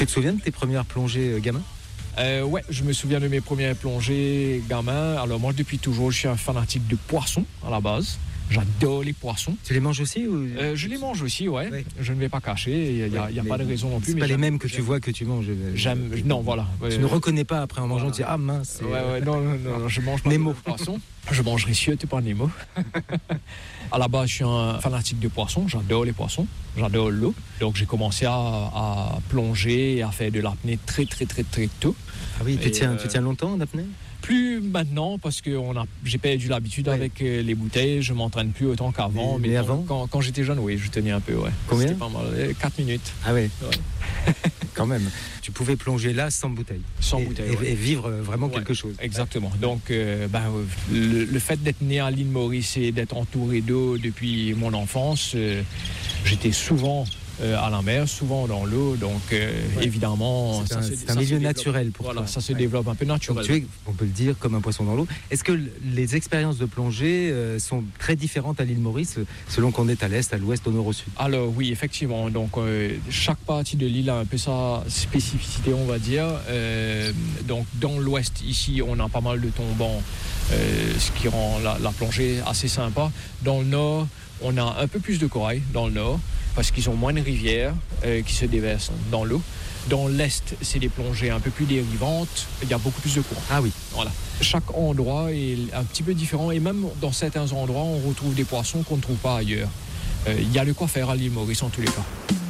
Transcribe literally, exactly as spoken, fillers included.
Tu te souviens de tes premières plongées euh, gamin? Euh, ouais, je me souviens de mes premières plongées gamin. Alors moi, depuis toujours, je suis un fanatique de poissons à la base. J'adore les poissons. Tu les manges aussi ou... euh, Je les mange aussi, ouais. ouais. Je ne vais pas cacher, il n'y a, ouais, y a pas de raison non plus. C'est mais pas les mêmes que j'aime. tu vois que tu manges. J'aime. Non, voilà. Tu euh, ne reconnais pas après en mangeant, voilà. Tu dis ah mince. Ouais, ouais, non, non, non, non, je mange pas Nemo. de poisson. Je mangerai surtout pas Nemo. À la base, je suis un fanatique de poissons. J'adore les poissons. J'adore l'eau. Donc, j'ai commencé à, à plonger et à faire de l'apnée très, très, très, très tôt. Ah oui, tu et tiens, euh, tu tiens longtemps en apnée? Plus maintenant parce que on a, j'ai perdu l'habitude ouais. avec euh, les bouteilles. Je m'entraîne plus autant qu'avant. Mais, mais mais avant, quand, quand j'étais jeune, oui, je tenais un peu. Ouais. Combien? C'était pas mal. quatre minutes. Ah ouais. ouais. Quand même. Tu pouvais plonger là sans bouteille. Sans et, bouteille. Et, ouais. et vivre vraiment ouais, quelque chose. Exactement. Donc, euh, ben, le, le fait d'être né à l'île Maurice et d'être entouré d'eau depuis mon enfance, euh, j'étais souvent Euh, à la mer, souvent dans l'eau, donc euh, ouais. évidemment... C'est un, ça se, c'est ça un milieu naturel pour voilà, toi. ça se ouais. développe un peu naturellement. Tu es, on peut le dire, comme un poisson dans l'eau. Est-ce que les expériences de plongée euh, sont très différentes à l'île Maurice, selon qu'on est à l'est, à l'ouest, au nord, au sud? Alors oui, effectivement. Donc euh, chaque partie de l'île a un peu sa spécificité, on va dire. Euh, donc dans l'ouest, ici, on a pas mal de tombants, euh, ce qui rend la, la plongée assez sympa. Dans le nord, on a un peu plus de corail dans le nord, parce qu'ils ont moins de rivières euh, qui se déversent dans l'eau. Dans l'est, c'est des plongées un peu plus dérivantes, il y a beaucoup plus de courant. Ah oui. Voilà. Chaque endroit est un petit peu différent, et même dans certains endroits, on retrouve des poissons qu'on ne trouve pas ailleurs. Euh, il y a de quoi faire à l'île Maurice en tous les cas.